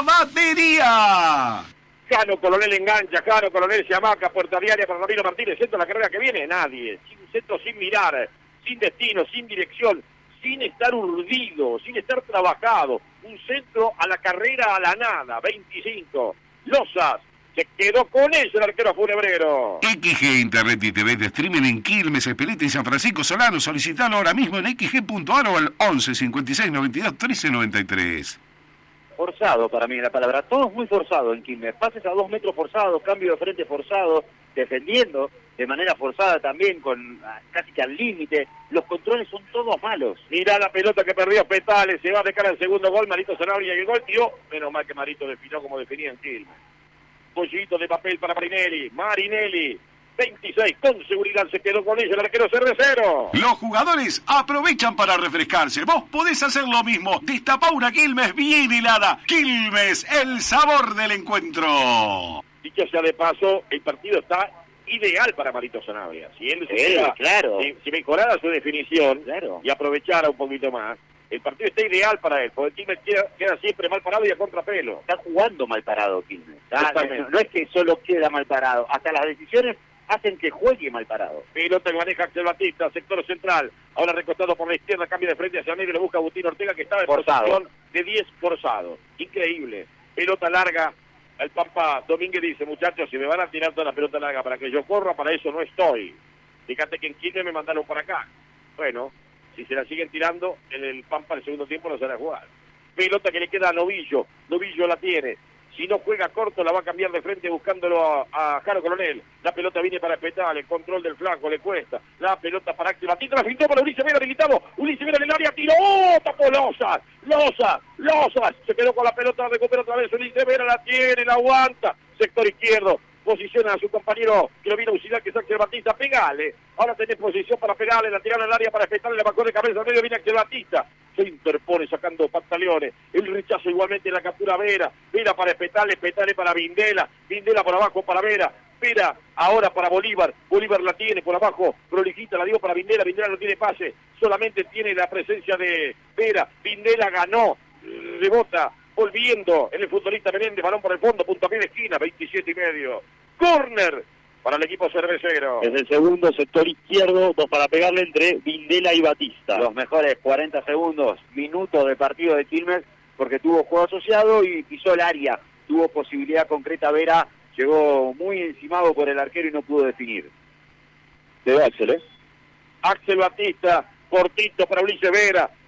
batería. Jano Coronel engancha, Jano Coronel se amaca, puerta diaria para Ramiro Martínez, centro de la carrera que viene, nadie, sin centro, sin mirar, sin destino, sin dirección, sin estar urdido, sin estar trabajado, un centro a la carrera a la nada, veinticinco, Lozas, se quedó con eso el arquero funebrero. X G Internet y T V de streaming en Quilmes, Espeleta y San Francisco Solano, solicitalo ahora mismo en x g punto a r o al once cincuenta y seis noventa y dos trece noventa y tres. Forzado para mí la palabra, todo es muy forzado en Quilmes, pases a dos metros forzados, cambio de frente forzado, defendiendo de manera forzada también, con casi que al límite, los controles son todos malos. Mirá la pelota que perdió Petales, se va a dejar el segundo gol, Marito Sanabria y el gol tiró, menos mal que Marito definió como definía en Quilmes. Pollito de papel para Marinelli, Marinelli, veintiséis, con seguridad se quedó con ella el arquero cervecero. Los jugadores aprovechan para refrescarse. Vos podés hacer lo mismo. Destapá una Quilmes bien helada. Quilmes, el sabor del encuentro. Dicho sea de paso, el partido está ideal para Marito Sanabria. Si él Sí, claro. si, si mejorara su definición Claro. y aprovechara un poquito más, el partido está ideal para él, porque el Quilmes queda, queda siempre mal parado y a contrapelo. Está jugando mal parado Quilmes. Está- Totalmente. no, no es que solo queda mal parado, hasta las decisiones hacen que juegue mal parado. Pelota que maneja Axel Batista, sector central. Ahora recostado por la izquierda, cambia de frente hacia el medio y le busca a Agustín Ortega, que estaba en Forzado. posición de diez forzado. Increíble. Pelota larga. El Pampa Domínguez dice, muchachos, si me van a tirar toda la pelota larga para que yo corra, para eso no estoy. Fíjate que en Quilmes me mandaron para acá. Bueno, si se la siguen tirando, en el Pampa el segundo tiempo no se va a jugar. Pelota que le queda a Novillo. Novillo la tiene. Si no juega corto, la va a cambiar de frente buscándolo a, a Jaro Coronel. La pelota viene para Espetales, el control del flanco le cuesta. La pelota para Axel Batista, la pintó para Ulises Vera, habilitado. Ulises Vera en el área, tiró, ¡oh! Tapó Lozas, Lozas, Lozas. Se quedó con la pelota, recupera otra vez. Ulises Vera la tiene, la aguanta. Sector izquierdo, posiciona a su compañero que lo viene a auxiliar, que es Axel Batista. Pegale, ahora tenés posición para pegarle, la tiran al área para Espetales, le bajó de cabeza al medio, viene Axel Batista. Se interpone sacando pantalones, el rechazo igualmente en la captura Vera, Vera para Espetales, Espetales para Vindela, Vindela por abajo para Vera, Vera ahora para Bolívar, Bolívar la tiene por abajo, prolijita la dio para Vindela, Vindela no tiene pase, solamente tiene la presencia de Vera, Vindela ganó, rebota, volviendo en el futbolista Menéndez, balón por el fondo, puntapié de esquina, veintisiete y medio, córner para el equipo cervecero. Es el segundo sector izquierdo, dos para pegarle entre Vindela y Batista. Los mejores cuarenta segundos, minutos de partido de Quilmes, porque tuvo juego asociado y pisó el área, tuvo posibilidad concreta Vera, llegó muy encimado por el arquero y no pudo definir. De Axel, ¿eh? Axel Batista, cortito para Ulises Vera,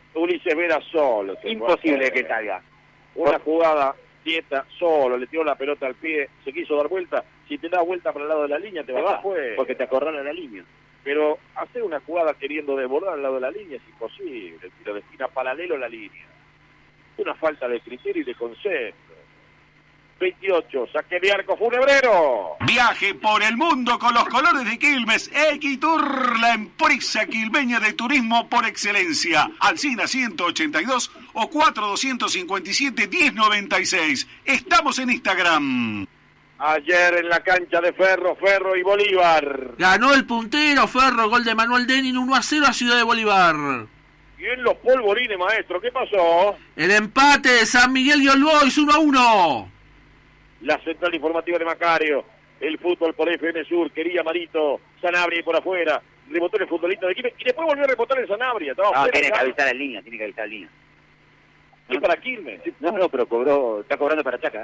Ulises Vera solo. Imposible que salga. Una jugada quieta, solo, le tiró la pelota al pie, se quiso dar vuelta. Si te das vuelta para el lado de la línea, te vas, pues. Porque te acorralan la línea. Pero hacer una jugada queriendo desbordar al lado de la línea es imposible. El tiro de esquina paralelo a la línea. Una falta de criterio y de concepto. veintiocho, saque de arco funebrero. Viaje por el mundo con los colores de Quilmes. Equitur, la empresa quilmeña de turismo por excelencia. Alsina ciento ochenta y dos o cuatro dos cinco siete, diez noventa y seis. Estamos en Instagram. Ayer en la cancha de Ferro, Ferro y Bolívar. Ganó el puntero Ferro, gol de Manuel Denin, uno a cero a Ciudad de Bolívar. Y en los polvorines, maestro, ¿qué pasó? El empate de San Miguel y All Boys, uno a uno. La central informativa de Macario. El fútbol por F M Sur, quería Marito, Sanabria por afuera. Rebotó el futbolista de Quilmes y después volvió a rebotar en Sanabria. No, afuera, tiene que avisar en línea, tiene que avisar en línea. ¿Y ¿No? para Quilmes? No, no, pero cobró, está cobrando para Chaca.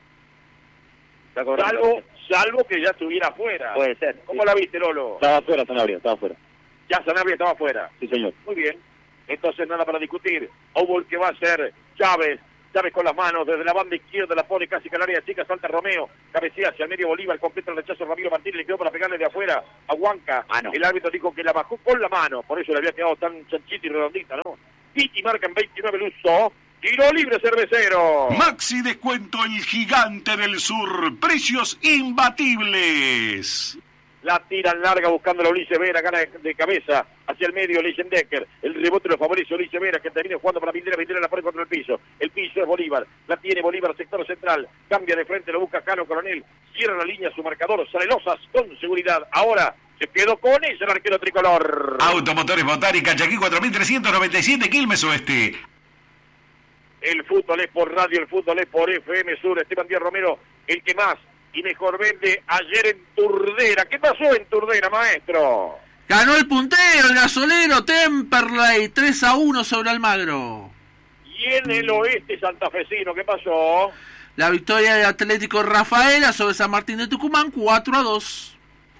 Está cobrando salvo, para Chaca. salvo que ya estuviera afuera. Puede ser. ¿Cómo sí. la viste, Lolo? Estaba afuera Sanabria, estaba afuera. Ya Sanabria estaba afuera. Sí, señor. Muy bien. Entonces nada para discutir. Hubo el que va a ser Chávez. Chávez con las manos, desde la banda izquierda la pone casi canaria chica, salta Romeo, cabecea hacia el medio Bolívar, completa el rechazo Ramiro Martínez, le quedó para pegarle de afuera a Huanca. Ah, no. El árbitro dijo que la bajó con la mano, por eso le había quedado tan chanchita y redondita, ¿no? Piti marca en veintinueve Luso, tiro libre Cervecero. Maxi Descuento, el gigante del sur, precios imbatibles. La tiran larga buscando a Ulises Vera, gana de cabeza hacia el medio Leyendecker. El rebote lo favorece Ulises Vera, que termina jugando para Vindera. Vindera la pone contra el piso. El piso es Bolívar. La tiene Bolívar, sector central. Cambia de frente, lo busca Cano Coronel. Cierra la línea su marcador. Sale Losas con seguridad. Ahora se quedó con ella el arquero tricolor. Automotores Botánica, Chaquí cuatro mil trescientos noventa y siete, Quilmes Oeste. El fútbol es por radio, el fútbol es por F M Sur. Esteban Díaz Romero, el que más y mejor vende ayer en Turdera. ¿Qué pasó en Turdera, maestro? Ganó el puntero, el gasolero Temperley, tres a uno sobre Almagro. Y en el oeste santafesino, ¿qué pasó? La victoria del Atlético Rafaela sobre San Martín de Tucumán, cuatro a dos.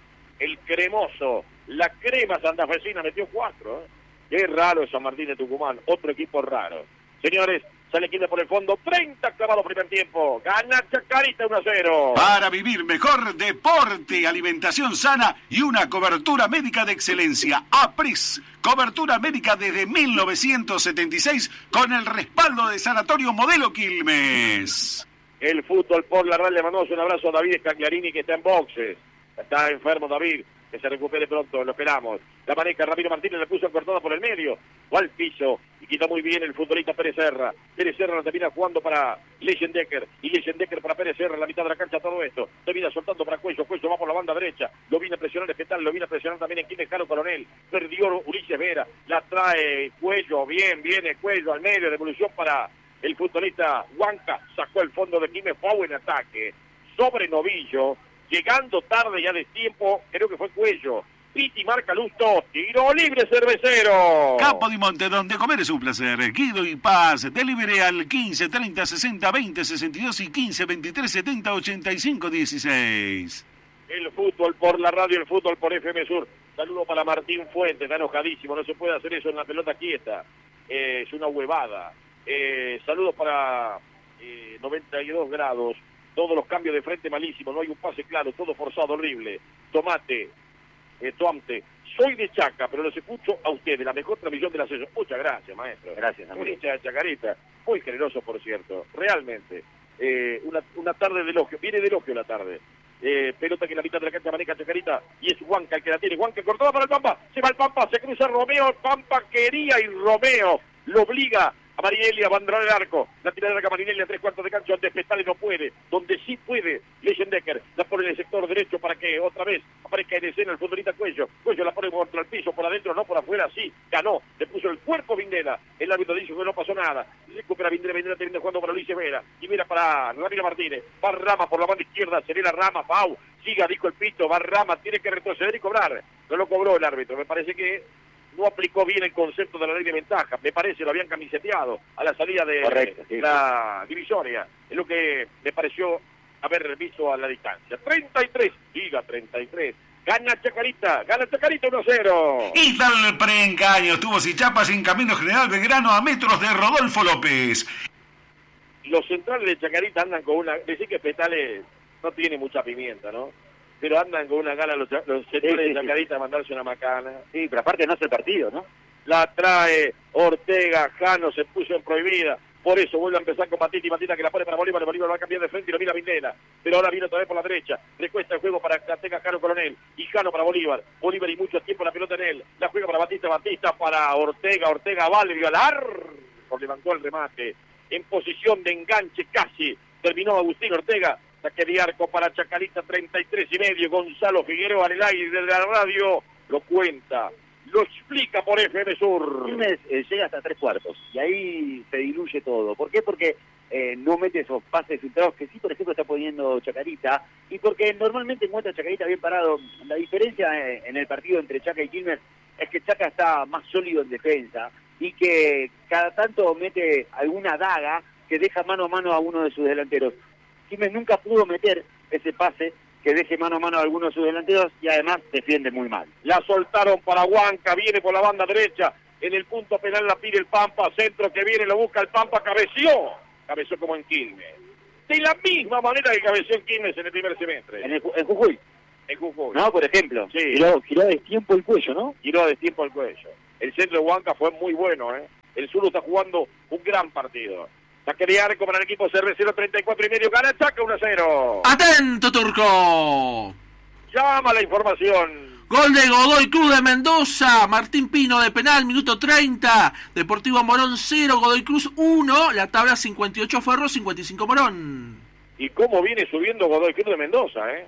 El cremoso, la crema santafesina metió cuatro. ¿eh? Qué raro es San Martín de Tucumán, otro equipo raro. Señores, sale Quilmes por el fondo, treinta clavado primer tiempo. Gana Chacarita uno a cero. Para vivir mejor, deporte, alimentación sana y una cobertura médica de excelencia. APRIS, cobertura médica desde mil novecientos setenta y seis con el respaldo de Sanatorio Modelo Quilmes. El fútbol por la radio, le mandamos un abrazo a David Scagliarini, que está en boxes. Está enfermo David, que se recupere pronto, lo esperamos. La maneja Ramiro Martínez, la puso cortada por el medio, o al piso, y quita muy bien el futbolista Pérez Serra. Pérez Serra la termina jugando para Leyendecker, y Leyendecker para Pérez Serra, en la mitad de la cancha todo esto. Termina soltando para Cuello, Cuello va por la banda derecha, lo viene a presionar Espetal, lo viene a presionar también en Quilmes Caro Coronel. Perdió Ulises Vera, la trae Cuello, bien, viene Cuello al medio, devolución para el futbolista Huanca, sacó el fondo de Quilmes, fue buen ataque, sobre Novillo. Llegando tarde ya de tiempo, creo que fue Cuello. Piti marca Lusto, tiro libre Cervecero. Capo di Monte, donde comer es un placer. Guido y Paz, delivery al quince, treinta, sesenta, veinte, sesenta y dos y quince, veintitrés, setenta, ochenta y cinco, dieciséis. El fútbol por la radio, el fútbol por F M Sur. Saludo para Martín Fuentes, está enojadísimo, no se puede hacer eso en la pelota quieta. Eh, es una huevada. Eh, saludos para eh, noventa y dos grados. Todos los cambios de frente malísimos, no hay un pase claro, todo forzado, horrible. Tomate, eh, Tomte, soy de Chaca, pero los escucho a ustedes, la mejor transmisión de la sesión. Muchas gracias, maestro. Gracias, un hincha de Chacarita, muy generoso, por cierto, realmente. Eh, una, una tarde de elogio, viene de elogio la tarde. Eh, pelota que en la mitad de la cancha maneja Chacarita, y es Huanca el que la tiene. Huanca cortada para el Pampa, se va el Pampa, se cruza Romeo, el Pampa quería y Romeo lo obliga a Marinelli a abandonar el arco. La tirada de Marinelli a tres cuartos de cancha, donde Petale no puede, donde sí puede Leyendecker. La pone en el sector derecho para que otra vez aparezca en escena el futbolista Cuello. Cuello la pone contra el piso, por adentro, no por afuera, sí, ganó. Le puso el cuerpo Vindera. El árbitro dice que no pasó nada. Recupera Vindera, Vindera termina jugando para Luis Vera. Y mira para Ramiro Martínez. Va Rama por la banda izquierda, sería la Rama, Pau. Siga, dijo el pito, va Rama, tiene que retroceder y cobrar. No lo cobró el árbitro, me parece que no aplicó bien el concepto de la ley de ventaja. Me parece, lo habían camiseteado a la salida de Correcto, sí, la divisoria. Es lo que me pareció haber visto a la distancia. treinta y tres, diga treinta y tres. Gana Chacarita, gana Chacarita uno cero. Y tal preencaño estuvo Sichapas en Camino General Belgrano a metros de Rodolfo López. Los centrales de Chacarita andan con una... Decir que Petale no tiene mucha pimienta, ¿no? Pero andan con una gana los, los centrales sí, sí, de Chacarita a mandarse una macana. Sí, pero aparte no hace el partido, ¿no? La trae Ortega, Jano se puso en prohibida. Por eso vuelve a empezar con Matiti, Matita que la pone para Bolívar, Bolívar va a cambiar de frente y lo mira Vindela. Pero ahora viene otra vez por la derecha. Le cuesta el juego para que tenga Jano Coronel. Y Jano para Bolívar. Bolívar y mucho tiempo la pelota en él. La juega para Batista, Batista para Ortega. Ortega vale, violar. Por levantó el remate. En posición de enganche casi. Terminó Agustín Ortega. Saque de arco para Chacarita, treinta y tres y medio. Gonzalo Figueroa en el aire de la radio. Lo cuenta. Lo explica por F M Sur. Quilmes eh, llega hasta tres cuartos y ahí se diluye todo. ¿Por qué? Porque eh, no mete esos pases filtrados que sí, por ejemplo, está poniendo Chacarita, y porque normalmente encuentra Chacarita bien parado. La diferencia eh, en el partido entre Chaca y Quilmes es que Chaca está más sólido en defensa y que cada tanto mete alguna daga que deja mano a mano a uno de sus delanteros. Quilmes nunca pudo meter ese pase que deje mano a mano a algunos de sus delanteros y además defiende muy mal. La soltaron para Huanca, viene por la banda derecha, en el punto penal la pide el Pampa, centro que viene, lo busca el Pampa, cabeció, cabeció como en Quilmes. De la misma manera que cabeció en Quilmes en el primer semestre. En, el, en Jujuy. En Jujuy. No, por ejemplo. Sí. Giró, giró a destiempo el cuello, ¿no? Giró a destiempo el cuello. El centro de Huanca fue muy bueno, ¿eh? El Zulu está jugando un gran partido. Saque de arco para el equipo Cervecero, treinta y cuatro y medio, gana Chaca uno a cero. ¡Atento, Turco! Llama la información. Gol de Godoy Cruz de Mendoza, Martín Pino de penal, minuto treinta, Deportivo Morón cero, Godoy Cruz uno, la tabla cincuenta y ocho Ferro, cincuenta y cinco Morón. Y cómo viene subiendo Godoy Cruz de Mendoza, ¿eh?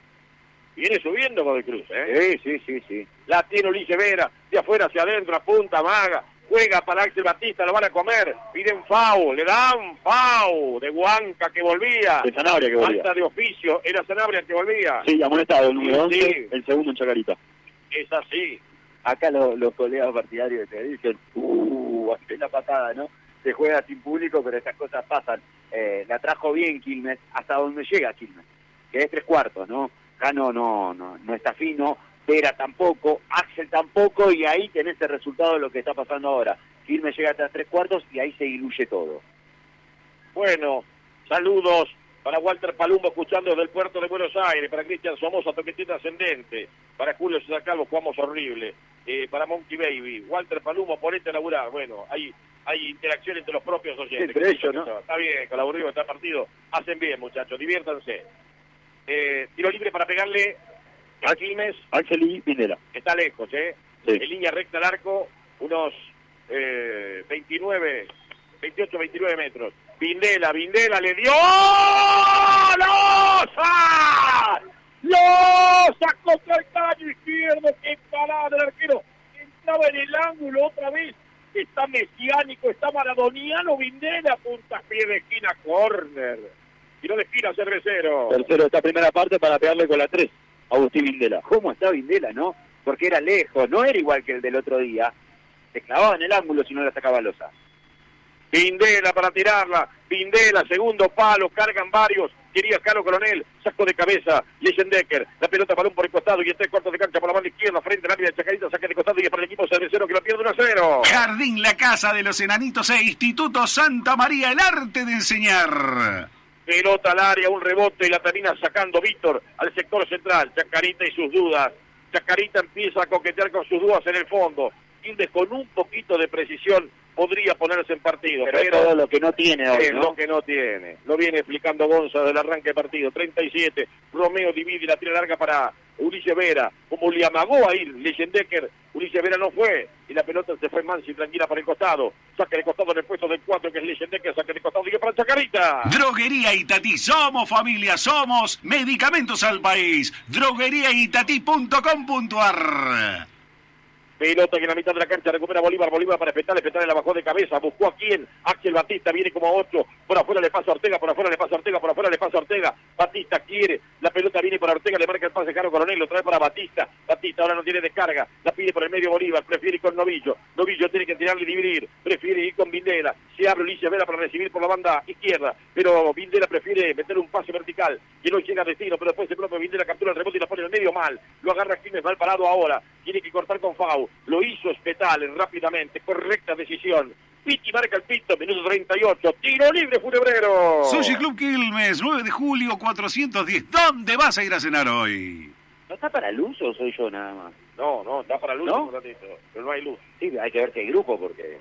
Viene subiendo Godoy Cruz, ¿eh? Sí, sí, sí, sí. La tiene Ulises Vera, de afuera hacia adentro, apunta, maga. Juega para Axel Batista, lo van a comer. Piden foul, le dan foul de Huanca que volvía. De Sanabria que volvía. Falta de oficio, era Sanabria que volvía. Sí, amonestado, el número sí, once, sí. El segundo en Chacarita. Es así. Acá los, los colegas partidarios te dicen, uh, hace la patada, ¿no? Se juega sin público, pero esas cosas pasan. Eh, la trajo bien Quilmes, hasta donde llega Quilmes, que es tres cuartos, ¿no? Jano no, no, no está fino. Vera tampoco, Axel tampoco, y ahí tenés el resultado de lo que está pasando ahora. Quilmes llega hasta tres cuartos y ahí se diluye todo. Bueno, saludos para Walter Palumbo escuchando desde el puerto de Buenos Aires, para Cristian Somoza, toquetín ascendente, para Julio César Calvo, jugamos horrible, eh, para Monkey Baby, Walter Palumbo, ponete a laburar. Bueno, hay hay interacción entre los propios oyentes. Entre ellos, ¿no? Está bien, con la aburrido está el partido, hacen bien, muchachos, diviértanse. Eh, tiro libre para pegarle a Quilmes. Axel y Vindela. Está lejos, ¿eh? Sí. En línea recta al arco, unos eh, veintinueve, veintiocho, veintinueve metros. Vindela, Vindela le dio. ¡Loza! ¡Loza! Contra el caño izquierdo. ¡Qué parada del arquero! Estaba en el ángulo otra vez. Está mesiánico, está maradoniano. Vindela, punta pie de esquina, córner. Tiro de esquina, Cervecero. Tercero esta primera parte para pegarle con la tres. Agustín Vindela. ¿Cómo está Vindela, no? Porque era lejos, no era igual que el del otro día. Se clavaba en el ángulo si no la sacaba Loza. Vindela para tirarla. Vindela, segundo palo, cargan varios. Quería Caro Coronel, saco de cabeza. Leyendecker, la pelota balón por el costado y en tres cuartos de cancha por la banda izquierda, frente al área de Chacarita, saque de costado y es para el equipo Cervecero que lo pierde uno a cero. Jardín La Casa de los Enanitos e Instituto Santa María, el arte de enseñar. Pelota al área, un rebote y la termina sacando Víctor al sector central. Chacarita y sus dudas. Chacarita empieza a coquetear con sus dudas en el fondo. Quilmes con un poquito de precisión podría ponerse en partido. Pero, pero es todo lo que no tiene hoy, es ¿no? lo que no tiene. Lo viene explicando Gonza del arranque de partido. treinta y siete. Romeo divide la tira larga para Ulises Vera. Como le amagó a ir Leyendecker, Ulises Vera no fue. Y la pelota se fue mansa y tranquila para el costado. Saque de costado en el puesto del cuatro que es Leyendecker. Saque de costado y para Chacarita. Droguería Itatí. Somos familia, somos medicamentos al país. droguería itatí punto com punto ar. Pelota que en la mitad de la cancha recupera Bolívar, Bolívar para Petale, Petale la bajó de cabeza, buscó a quién, Axel Batista viene como a ocho, por afuera le pasa a Ortega, por afuera le pasa a Ortega, por afuera le pasa a Ortega, Batista quiere, la pelota viene para Ortega, le marca el pase Caro Coronel, lo trae para Batista, Batista ahora no tiene descarga, la pide por el medio Bolívar, prefiere ir con Novillo, Novillo tiene que tirarle y dividir, prefiere ir con Vindela, se abre Ulises Vera para recibir por la banda izquierda, pero Vindela prefiere meter un pase vertical, que no llega a destino, pero después el propio Vindela captura el rebote y lo pone en el medio mal, lo agarra Quilmes mal parado ahora, tiene que cortar con Fau, lo hizo Petale rápidamente, correcta decisión. Piti marca el pito, minuto treinta y ocho, tiro libre Funebrero. Sushi Club Quilmes, nueve de julio, cuatrocientos diez. ¿Dónde vas a ir a cenar hoy? ¿No está para luz o soy yo nada más? No, no, está para luz, ¿No? un ratito, pero no hay luz. Sí, hay que ver si hay grupo porque...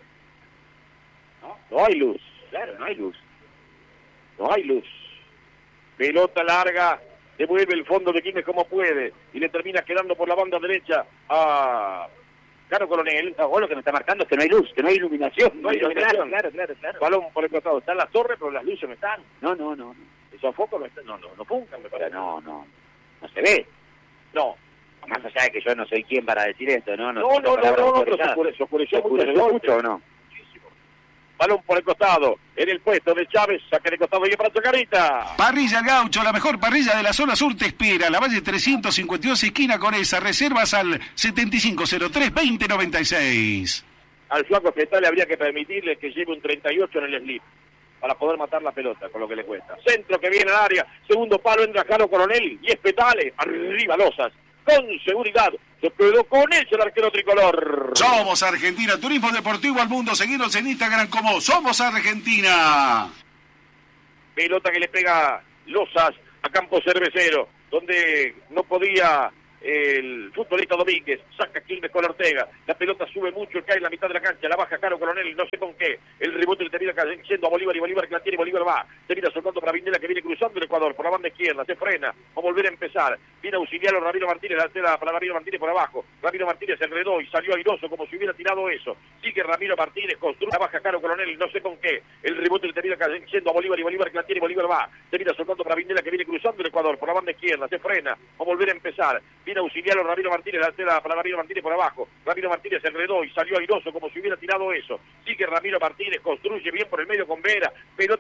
No, no hay luz. Claro, no hay luz. No hay luz. Pelota larga, devuelve el fondo de Quilmes como puede y le termina quedando por la banda derecha a Caro Coronel. No, vos lo que me está marcando es que no hay luz, que no hay iluminación. No hay iluminación. Claro, claro, claro. Balón por el costado. Están las torres, pero las luces no están. No, no, no. Esos focos no están. No, no, no puncan, me Pero parece. no, no. No se ve. No. Más allá de que yo no soy quien para decir esto, ¿no? No, no, no, no, no, pero se oscure- se oscureció ¿Se mucho en el oscureció golpe. mucho o no? Muchísimo. Balón por el costado. En el puesto de Chávez. Saque de costado y para Chacarita. Parrilla El Gaucho, la mejor parrilla de la zona sur te espera. La Valle trescientos cincuenta y dos, esquina con esa. Reservas al setenta y cinco cero tres, veinte noventa y seis. Al flaco Petale habría que permitirle que lleve un treinta y ocho en el slip para poder matar la pelota, con lo que le cuesta. Centro que viene al área. Segundo palo entra Caro Coronel. Y es Petale. Arriba Losas. Con seguridad. Se quedó con ella el arquero tricolor. Somos Argentina, Turismo Deportivo al Mundo. Seguinos en Instagram como Somos Argentina. Pelota que le pega Losas a campo cervecero, donde no podía el futbolista Domínguez, saca Quilmes con Ortega, la pelota sube mucho, cae en la mitad de la cancha, la baja Caro Coronel, no sé con qué, el rebote le termina cayendo a Bolívar y Bolívar que la tiene, Bolívar va, termina soltando para Vindela que viene cruzando el Ecuador, por la banda izquierda, se frena, va a volver a empezar, viene a auxiliarlo Ramiro Martínez, la tela para Ramiro Martínez por abajo, Ramiro Martínez se enredó y salió airoso como si hubiera tirado eso, sigue Ramiro Martínez, construye, la baja Caro Coronel, no sé con qué, el rebote le termina cayendo a Bolívar y Bolívar que la tiene, Bolívar va, termina soltando para Vindela que viene cruzando el Ecuador, por la banda izquierda, se frena, va a volver a empezar, viene a auxiliarlo Ramiro Martínez, la tela para Ramiro Martínez por abajo, Ramiro Martínez se enredó y salió airoso como si hubiera tirado eso, sigue Ramiro Martínez, construye bien por el medio con Vera, pelota